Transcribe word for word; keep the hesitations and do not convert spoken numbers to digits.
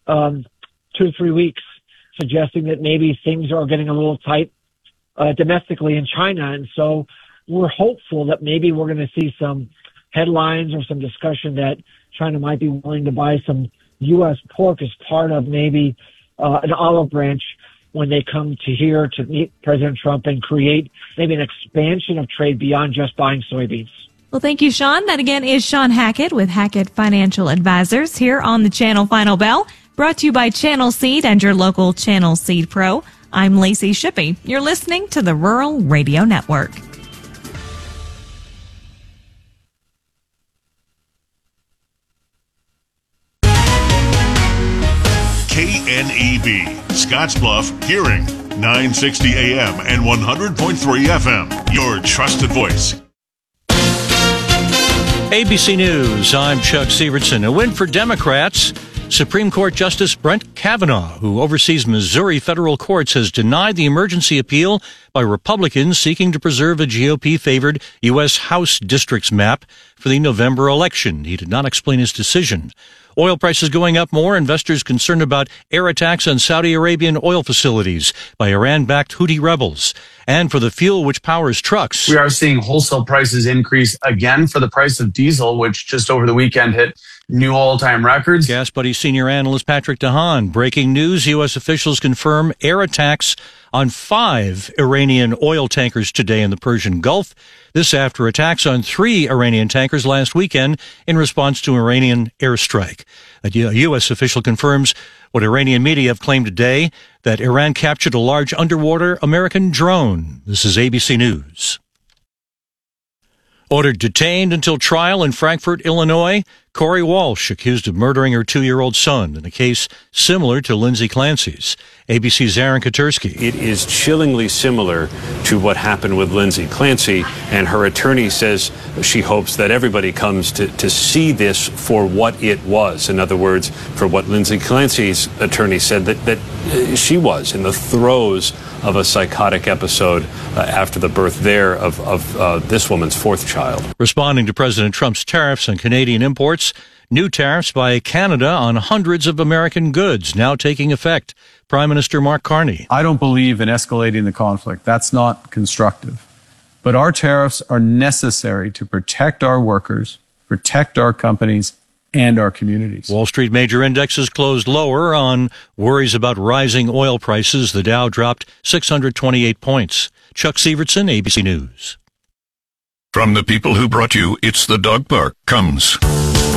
um, two to three weeks, suggesting that maybe things are getting a little tight uh, domestically in China. And so we're hopeful that maybe we're going to see some headlines or some discussion that China might be willing to buy some U S pork as part of maybe uh, an olive branch when they come to here to meet President Trump and create maybe an expansion of trade beyond just buying soybeans. Well, thank you, Sean. That again is Sean Hackett with Hackett Financial Advisors here on the Channel Final Bell, brought to you by Channel Seed and your local Channel Seed Pro. I'm Lacey Shippey. You're listening to the Rural Radio Network. K N E B, Scottsbluff, Hearing, nine sixty A M and one hundred point three F M. Your trusted voice. A B C News, I'm Chuck Severson. A win for Democrats. Supreme Court Justice Brett Kavanaugh, who oversees Missouri federal courts, has denied the emergency appeal by Republicans seeking to preserve a G O P-favored U S House districts map for the November election. He did not explain his decision. Oil prices going up more, investors concerned about air attacks on Saudi Arabian oil facilities by Iran-backed Houthi rebels. And for the fuel which powers trucks. We are seeing wholesale prices increase again for the price of diesel, which just over the weekend hit new all-time records. Gas Buddy senior analyst Patrick DeHaan. Breaking news, U S officials confirm air attacks on five Iranian oil tankers today in the Persian Gulf. This after attacks on three Iranian tankers last weekend in response to an Iranian airstrike. A U S official confirms what Iranian media have claimed today, that Iran captured a large underwater American drone. This is A B C News. Ordered detained until trial in Frankfort, Illinois, Corey Walsh, accused of murdering her two-year-old son in a case similar to Lindsay Clancy's. A B C's Aaron Katursky. It is chillingly similar to what happened with Lindsay Clancy, and her attorney says she hopes that everybody comes to, to see this for what it was. In other words, for what Lindsay Clancy's attorney said that, that she was in the throes of a psychotic episode uh, after the birth there of, of uh, this woman's fourth child. Responding to President Trump's tariffs on Canadian imports, new tariffs by Canada on hundreds of American goods now taking effect. Prime Minister Mark Carney. I don't believe in escalating the conflict. That's not constructive. But our tariffs are necessary to protect our workers, protect our companies, and our communities. Wall Street major indexes closed lower on worries about rising oil prices. The Dow dropped six hundred twenty-eight points. Chuck Severson, A B C News. From the people who brought you It's the Dog Park comes